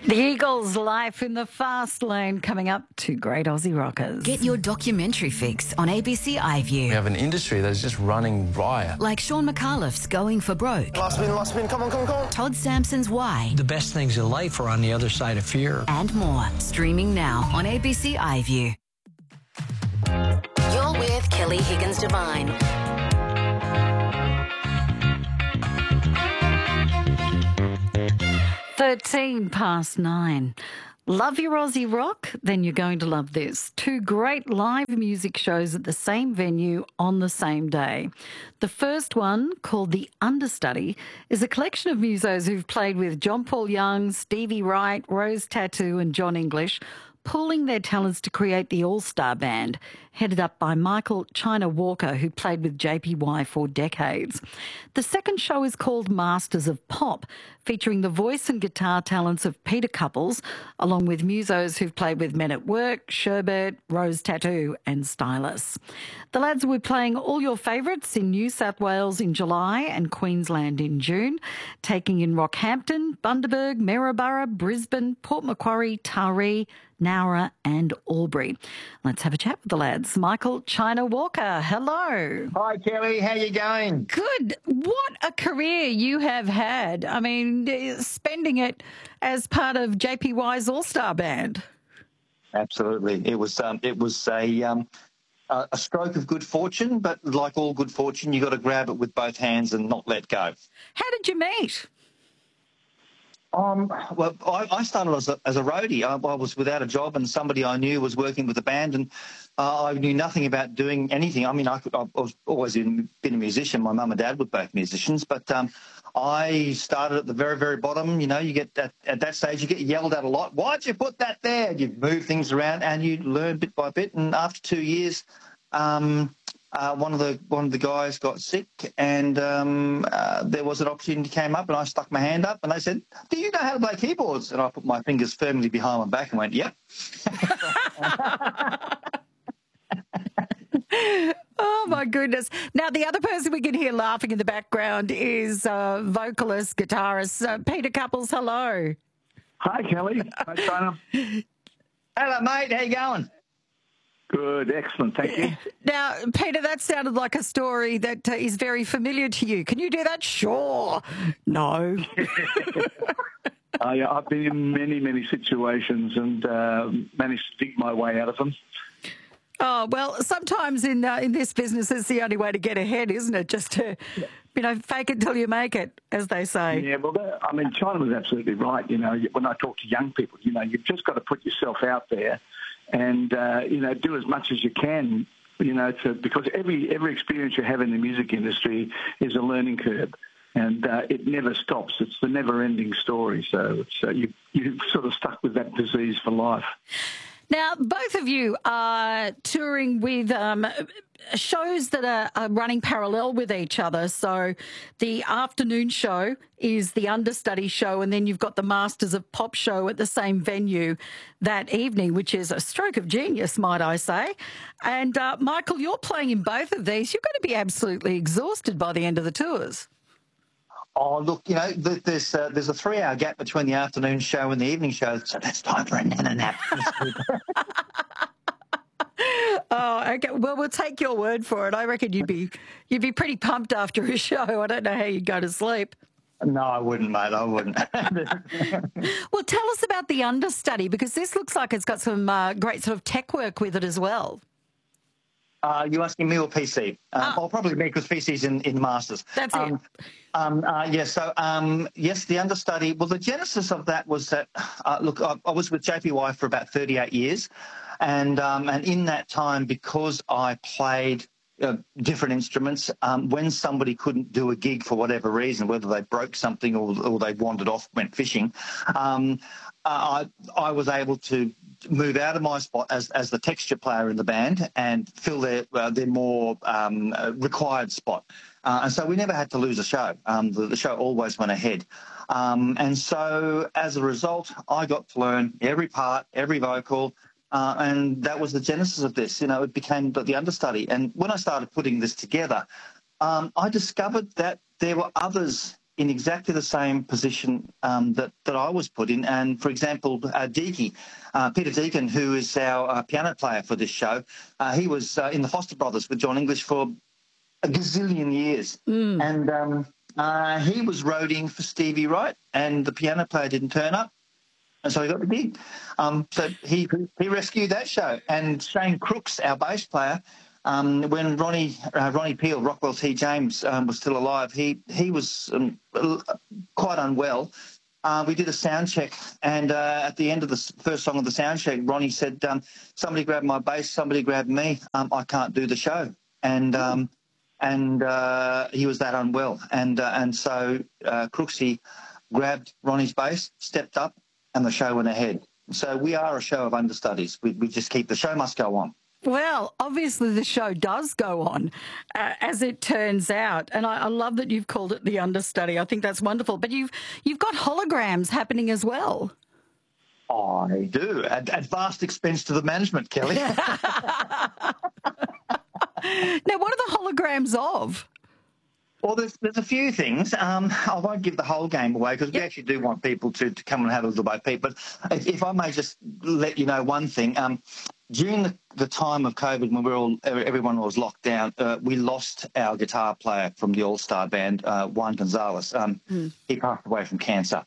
The Eagles' Life in the Fast Lane coming up to Great Aussie Rockers. Get your documentary fix on ABC iView. We have an industry that is just running riot. Like Sean McAuliffe's Going for Broke. Last spin, come on. Todd Sampson's Why. The best things in life are on the other side of fear. And more. Streaming now on ABC iView. You're with Kelly Higgins Devine. 9:13. Love your Aussie rock? Then you're going to love this. Two great live music shows at the same venue on the same day. The first one, called The Understudy, is a collection of musos who've played with John Paul Young, Stevie Wright, Rose Tattoo and John English, pooling their talents to create the All-Star Band, headed up by Michael China Walker, who played with JPY for decades. The second show is called Masters of Pop, featuring the voice and guitar talents of Peter Couples, along with musos who've played with Men at Work, Sherbet, Rose Tattoo and Stylus. The lads will be playing all your favourites in New South Wales in July and Queensland in June, taking in Rockhampton, Bundaberg, Maryborough, Brisbane, Port Macquarie, Taree, Nowra and Albury. Let's have a chat with the lads. Michael China Walker, hello. Hi, Kelly. How you going? Good. What a career you have had. I mean, spending it as part of JPY's All-Star Band. Absolutely. It was a stroke of good fortune, but like all good fortune, you got to grab it with both hands and not let go. How did you meet? Well, I started as a roadie. I was without a job, and somebody I knew was working with the band, and I knew nothing about doing anything. I mean, I was always been a musician. My mum and dad were both musicians, but I started at the very, very bottom. You know, you get at that stage, you get yelled at a lot. Why'd you put that there? You move things around, and you learn bit by bit. And after 2 years, one of the guys got sick, and there was an opportunity came up, and I stuck my hand up, and they said, "Do you know how to play keyboards?" And I put my fingers firmly behind my back and went, "Yep." Oh, my goodness. Now, the other person we can hear laughing in the background is vocalist, guitarist, Peter Couples. Hello. Hi, Kelly. Hi, China. Hello, mate. How you going? Good, excellent, thank you. Now, Peter, that sounded like a story that is very familiar to you. Can you do that? Sure. No. Yeah, I've been in many situations and managed to dig my way out of them. Oh, well, sometimes in this business, it's the only way to get ahead, isn't it? Just to, fake it till you make it, as they say. Yeah, well, China was absolutely right. You know, when I talk to young people, you've just got to put yourself out there and, do as much as you can, because every experience you have in the music industry is a learning curve. And it never stops. It's the never-ending story. So you're sort of stuck with that disease for life. Now, both of you are touring with shows that are running parallel with each other. So the afternoon show is the Understudy show, and then you've got the Masters of Pop show at the same venue that evening, which is a stroke of genius, might I say. And, Michael, you're playing in both of these. You're going to be absolutely exhausted by the end of the tours. Oh, look, there's a 3-hour gap between the afternoon show and the evening show, so that's time for a nap. Oh, okay. Well, we'll take your word for it. I reckon you'd be pretty pumped after a show. I don't know how you'd go to sleep. No, I wouldn't, mate. I wouldn't. Well, tell us about the Understudy, because this looks like it's got some great sort of tech work with it as well. You asking me or PC? Or probably me, because PC's in the Masters. That's it. Yes, the Understudy. Well, the genesis of that was that, look, I was with JPY for about 38 years. And in that time, because I played different instruments, when somebody couldn't do a gig for whatever reason, whether they broke something or they wandered off, went fishing, I was able to move out of my spot as the texture player in the band and fill their more required spot. And so we never had to lose a show. The show always went ahead. And so as a result, I got to learn every part, every vocal, and that was the genesis of this. It became the Understudy. And when I started putting this together, I discovered that there were others in exactly the same position that I was put in. And, for example, Deaky, Peter Deacon, who is our piano player for this show, he was in the Foster Brothers with John English for a gazillion years. And he was roadieing for Stevie Wright, and the piano player didn't turn up. And so he got the gig. So he rescued that show. And Shane Crooks, our bass player, when Ronnie Peel, Rockwell T. James, was still alive, he was quite unwell. We did a sound check, and at the end of the first song of the sound check, Ronnie said, somebody grabbed my bass, somebody grabbed me, I can't do the show. And he was that unwell. And so Crooksy grabbed Ronnie's bass, stepped up, and the show went ahead. So we are a show of understudies. We just keep, the show must go on. Well, obviously the show does go on, as it turns out. And I love that you've called it the understudy. I think that's wonderful. But you've got holograms happening as well. I do, at vast expense to the management, Kelly. Now, what are the holograms of? Well, there's a few things. I won't give the whole game away because we actually do want people to come and have a little bit peep. But if I may just let you know one thing. During the time of COVID, when everyone was locked down, we lost our guitar player from the All-Star band, Juan Gonzalez. He passed away from cancer.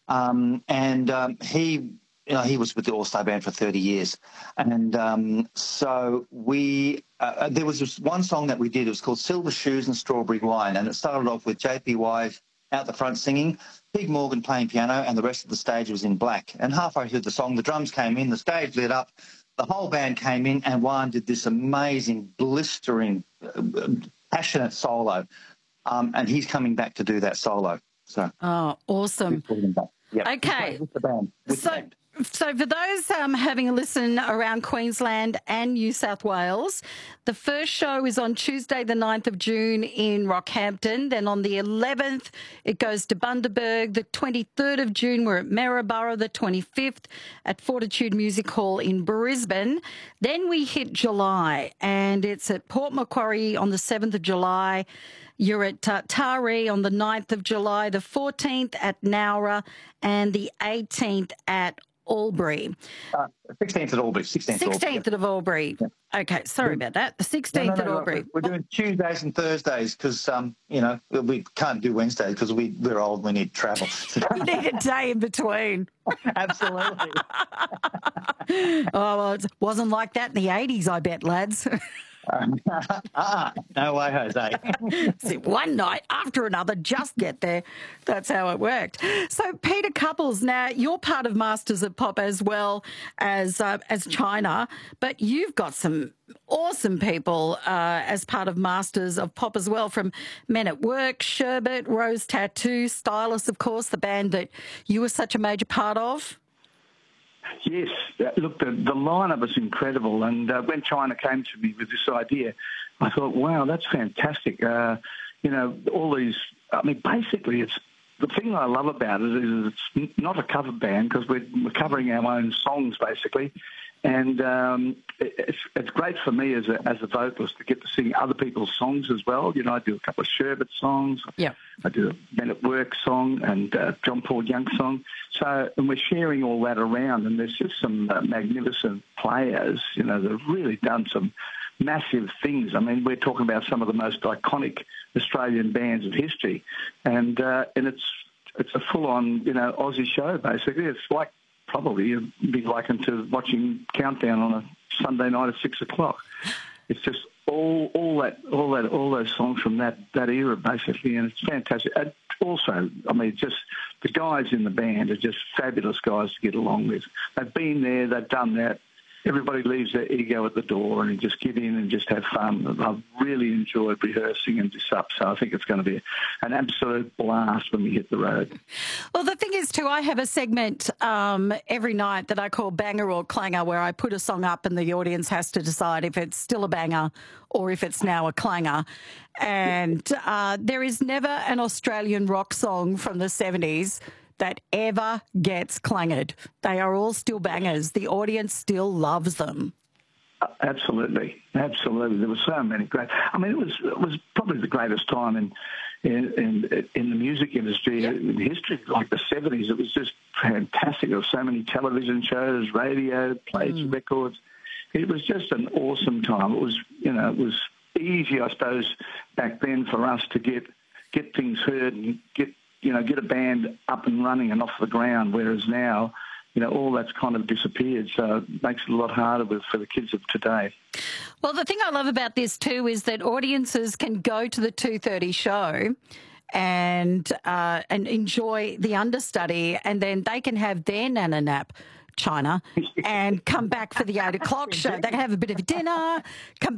He was with the All-Star band for 30 years. And so there was this one song that we did. It was called Silver Shoes and Strawberry Wine. And it started off with JPY out the front singing, Pig Morgan playing piano, and the rest of the stage was in black. And halfway through the song, the drums came in, the stage lit up, the whole band came in, and Juan did this amazing, blistering, passionate solo. And he's coming back to do that solo. So, oh, awesome. Yep. Okay. With the band. So for those having a listen around Queensland and New South Wales, the first show is on Tuesday, the 9th of June in Rockhampton. Then on the 11th, it goes to Bundaberg. The 23rd of June, we're at Maryborough. The 25th at Fortitude Music Hall in Brisbane. Then we hit July, and it's at Port Macquarie on the 7th of July. You're at Taree on the 9th of July, the 14th at Nowra, and the 18th at Albury. 16th at Albury. 16th of Albury. Yeah. Okay, sorry about that. The 16th at Albury. We're doing Tuesdays and Thursdays because, we can't do Wednesdays because we're old and we need travel. You need a day in between. Absolutely. Well, it wasn't like that in the 80s, I bet, lads. No way, Jose. See, one night after another, just get there. That's how it worked. So, Peter Couples, now you're part of Masters of Pop as well as China, but you've got some awesome people as part of Masters of Pop as well, from Men at Work, Sherbet, Rose Tattoo, Stylus, of course, the band that you were such a major part of. Yes, look, the lineup is incredible. And when China came to me with this idea, I thought, wow, that's fantastic. All these, basically it's, the thing I love about it is it's not a cover band because we're covering our own songs basically. And it's great for me as a vocalist to get to sing other people's songs as well. I do a couple of Sherbet songs. Yeah. I do a Men at Work song and John Paul Young song. So, and we're sharing all that around, and there's just some magnificent players, that have really done some massive things. We're talking about some of the most iconic Australian bands of history, and it's a full-on, Aussie show basically. It's like probably be likened to watching Countdown on a Sunday night at 6:00. It's just all those songs from that era basically, and it's fantastic. And also, just the guys in the band are just fabulous guys to get along with. They've been there, they've done that. Everybody leaves their ego at the door and you just get in and just have fun. I've really enjoyed rehearsing and this up, so I think it's going to be an absolute blast when we hit the road. Well, the thing is, too, I have a segment every night that I call Banger or Clanger, where I put a song up and the audience has to decide if it's still a banger or if it's now a clanger. And there is never an Australian rock song from the 70s that ever gets clanged. They are all still bangers. The audience still loves them. Absolutely. There were so many great. It was probably the greatest time in the music industry, in history, like the 70s. It was just fantastic. There were so many television shows, radio, plays, records. It was just an awesome time. It was, it was easy, I suppose, back then for us to get things heard and get a band up and running and off the ground, whereas now, all that's kind of disappeared. So it makes it a lot harder for the kids of today. Well, the thing I love about this too is that audiences can go to the 2:30 show and enjoy the understudy, and then they can have their nana nap, China, and come back for the 8 o'clock show. They can have a bit of dinner, come